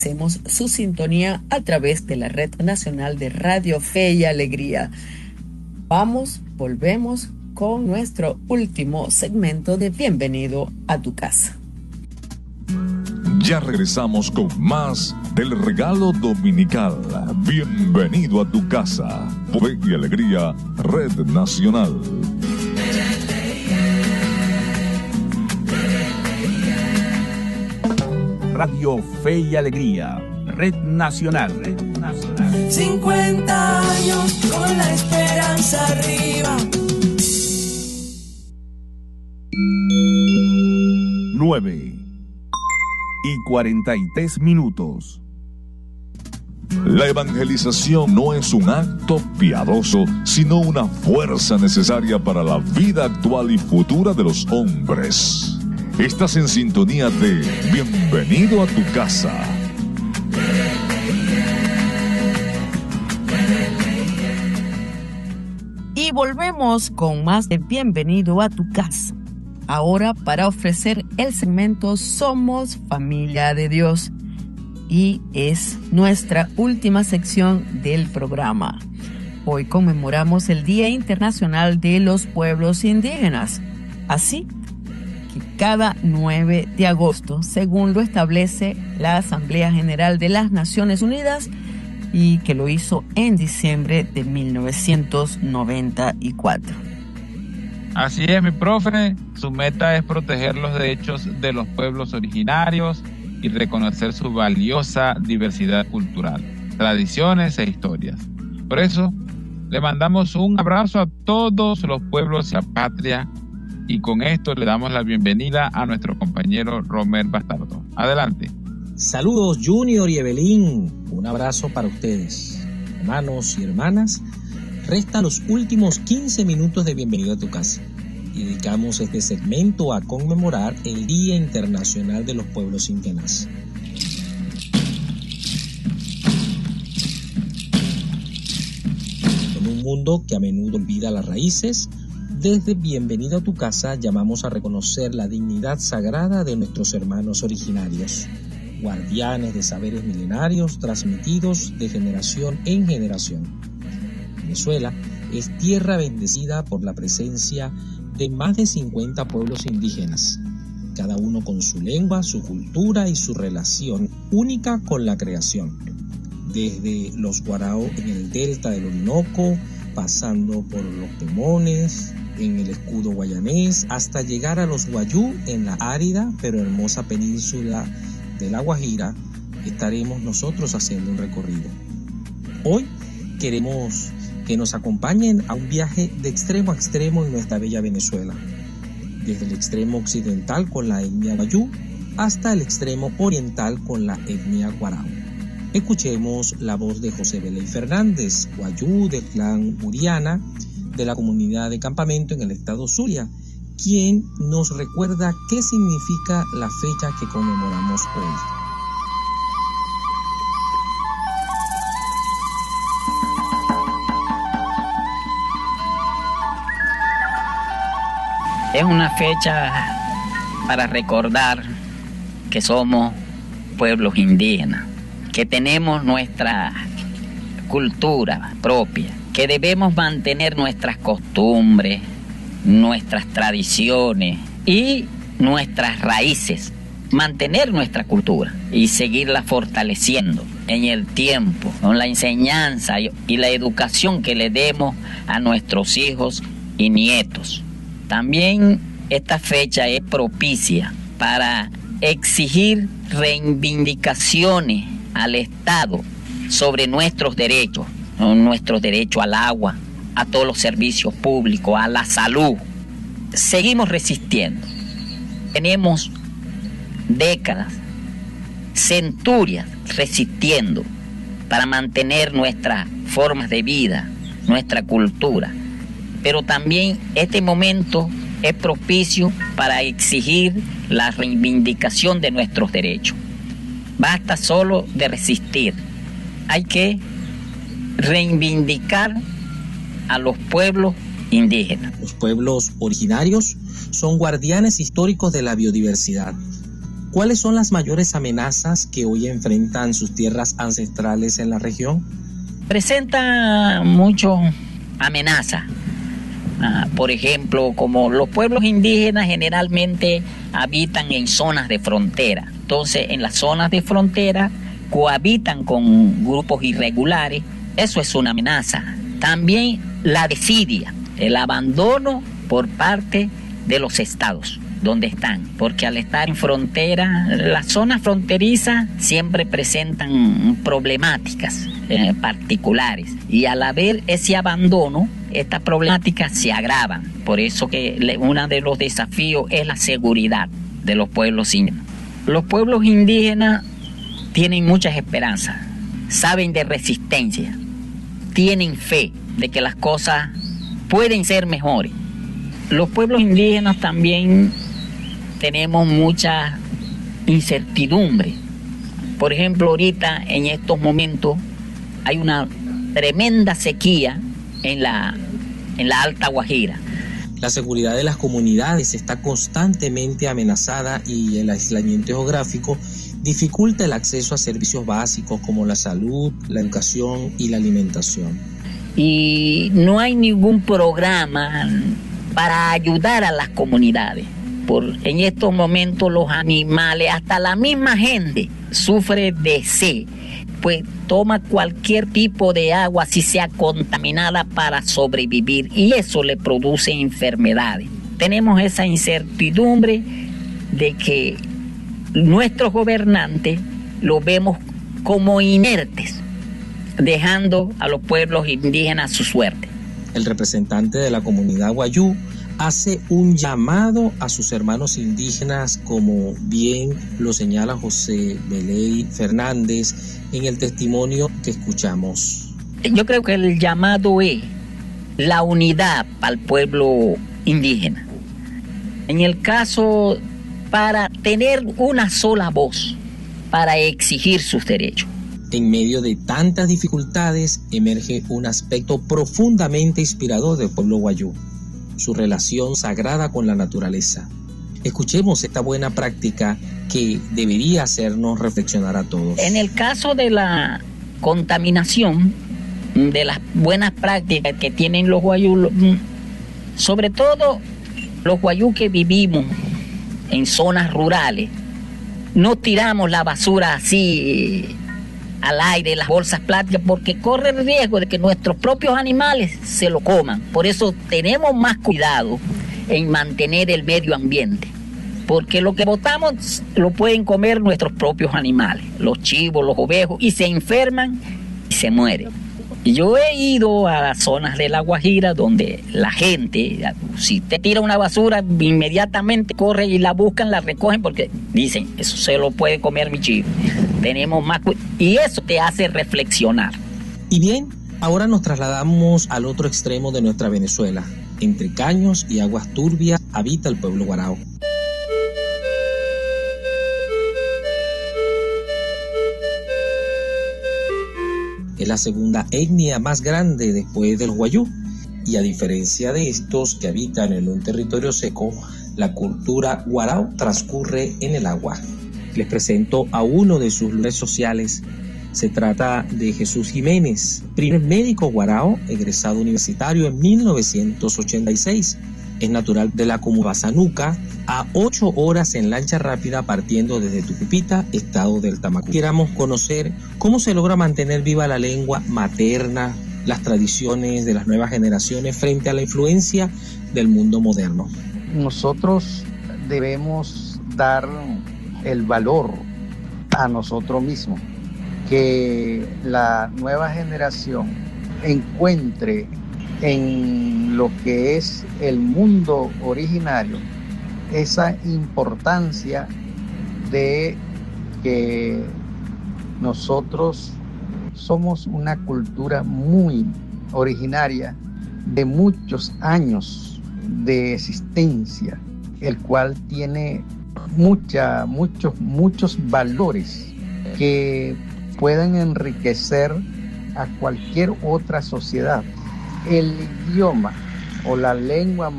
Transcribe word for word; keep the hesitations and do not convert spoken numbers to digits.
Hacemos su sintonía a través de la Red Nacional de Radio Fe y Alegría. Vamos, volvemos con nuestro último segmento de Bienvenido a tu casa. Ya regresamos con más del regalo dominical. Bienvenido a tu casa. Fe y Alegría, Red Nacional. Radio Fe y Alegría, Red Nacional. Red Nacional. cincuenta años con la esperanza arriba. nueve y cuarenta y tres minutos. La evangelización no es un acto piadoso, sino una fuerza necesaria para la vida actual y futura de los hombres. Estás en sintonía de Bienvenido a tu casa. Y volvemos con más de Bienvenido a tu casa. Ahora para ofrecer el segmento Somos Familia de Dios. Y es nuestra última sección del programa. Hoy conmemoramos el Día Internacional de los Pueblos Indígenas. Así que cada nueve de agosto, según lo establece la Asamblea General de las Naciones Unidas, y que lo hizo en diciembre de mil novecientos noventa y cuatro. Así es, mi profe. Su meta es proteger los derechos de los pueblos originarios y reconocer su valiosa diversidad cultural, tradiciones e historias. Por eso, le mandamos un abrazo a todos los pueblos de la patria. Y con esto le damos la bienvenida a nuestro compañero Romer Bastardo. Adelante. Saludos Junior y Evelyn. Un abrazo para ustedes. Hermanos y hermanas, restan los últimos quince minutos de Bienvenido a tu casa. Y dedicamos este segmento a conmemorar el Día Internacional de los Pueblos Indígenas. En un mundo que a menudo olvida las raíces, desde Bienvenido a tu casa llamamos a reconocer la dignidad sagrada de nuestros hermanos originarios, guardianes de saberes milenarios transmitidos de generación en generación. Venezuela es tierra bendecida por la presencia de más de cincuenta pueblos indígenas, cada uno con su lengua, su cultura y su relación única con la creación. Desde los Guarao en el delta del Orinoco, pasando por los Temones, en el escudo guayanés, hasta llegar a los Guayú en la árida pero hermosa península de La Guajira, estaremos nosotros haciendo un recorrido. Hoy queremos que nos acompañen a un viaje de extremo a extremo en nuestra bella Venezuela, desde el extremo occidental con la etnia Guayú hasta el extremo oriental con la etnia Guarao. Escuchemos la voz de José Belén Fernández, Guayú del clan Uriana, de la comunidad de Campamento en el estado Zulia, quien nos recuerda qué significa la fecha que conmemoramos hoy. Es una fecha para recordar que somos pueblos indígenas, que tenemos nuestra cultura propia, que debemos mantener nuestras costumbres, nuestras tradiciones y nuestras raíces, mantener nuestra cultura y seguirla fortaleciendo en el tiempo, con la enseñanza y la educación que le demos a nuestros hijos y nietos. También esta fecha es propicia para exigir reivindicaciones al Estado sobre nuestros derechos, nuestros derechos al agua, a todos los servicios públicos, a la salud. Seguimos resistiendo. Tenemos décadas, centurias resistiendo para mantener nuestras formas de vida, nuestra cultura. Pero también este momento es propicio para exigir la reivindicación de nuestros derechos. Basta solo de resistir. Hay que reivindicar a los pueblos indígenas. Los pueblos originarios son guardianes históricos de la biodiversidad. ¿cuáles son las mayores amenazas que hoy enfrentan sus tierras ancestrales en la región? Presenta muchas amenazas. Ah, por ejemplo, como los pueblos indígenas generalmente habitan en zonas de frontera. Entonces, en las zonas de frontera cohabitan con grupos irregulares. Eso es una amenaza. También la desidia, el abandono por parte de los estados donde están, porque al estar en frontera, las zonas fronterizas siempre presentan problemáticas eh, particulares, y al haber ese abandono, estas problemáticas se agravan. Por eso que le, uno de los desafíos es la seguridad de los pueblos indígenas. Los pueblos indígenas tienen muchas esperanzas, saben de resistencia, tienen fe de que las cosas pueden ser mejores. Los pueblos indígenas también tenemos mucha incertidumbre. Por ejemplo, ahorita en estos momentos hay una tremenda sequía en la, en la Alta Guajira. La seguridad de las comunidades está constantemente amenazada y el aislamiento geográfico dificulta el acceso a servicios básicos como la salud, la educación y la alimentación. Y no hay ningún programa para ayudar a las comunidades. Por, en estos momentos los animales, hasta la misma gente, sufre de sed, pues toma cualquier tipo de agua, si sea contaminada, para sobrevivir, y eso le produce enfermedades. Tenemos esa incertidumbre de que nuestros gobernantes los vemos como inertes, dejando a los pueblos indígenas a su suerte. El representante de la comunidad Wayuu hace un llamado a sus hermanos indígenas, como bien lo señala José Beley Fernández en el testimonio que escuchamos. Yo creo que el llamado es la unidad para el pueblo indígena. En el caso, para tener una sola voz, para exigir sus derechos. En medio de tantas dificultades emerge un aspecto profundamente inspirador del pueblo Wayuu: su relación sagrada con la naturaleza. Escuchemos esta buena práctica que debería hacernos reflexionar a todos. En el caso de la contaminación, de las buenas prácticas que tienen los Wayuu, sobre todo los Wayuu que vivimos en zonas rurales, no tiramos la basura así al aire, las bolsas plásticas, porque corre el riesgo de que nuestros propios animales se lo coman. Por eso tenemos más cuidado en mantener el medio ambiente, porque lo que botamos lo pueden comer nuestros propios animales, los chivos, los ovejos, y se enferman y se mueren. Yo he ido a las zonas de La Guajira donde la gente, si te tira una basura, inmediatamente corre y la buscan, la recogen, porque dicen, eso se lo puede comer mi chivo. Tenemos más cu- y eso te hace reflexionar. Y bien, ahora nos trasladamos al otro extremo de nuestra Venezuela. Entre caños y aguas turbias habita el pueblo Guarao. Es la segunda etnia más grande después del Wayuu, y a diferencia de estos que habitan en un territorio seco, la cultura Guarao transcurre en el agua. Les presento a uno de sus líderes sociales. Se trata de Jesús Jiménez, primer médico Guarao, egresado universitario en mil novecientos ochenta y seis. Es natural de la comuna Basanuca, a ocho horas en lancha rápida partiendo desde Tucupita, estado del Tamacú. Queramos conocer cómo se logra mantener viva la lengua materna, las tradiciones de las nuevas generaciones frente a la influencia del mundo moderno. Nosotros debemos dar el valor a nosotros mismos, que la nueva generación encuentre en lo que es el mundo originario esa importancia de que nosotros somos una cultura muy originaria de muchos años de existencia, el cual tiene mucha, muchos, muchos valores que pueden enriquecer a cualquier otra sociedad. El idioma o la lengua